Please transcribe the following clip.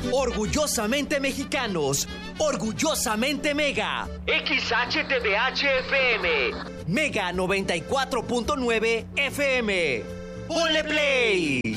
Orgullosamente mexicanos, orgullosamente Mega. XHTBH FM, Mega 94.9 FM. ¡Ponle play!